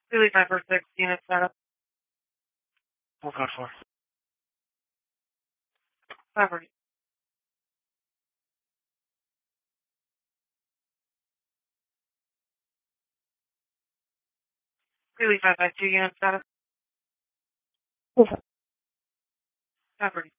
Really 5 or 6 unit status. We'll go for 5 or Really 552 unit status. 5 or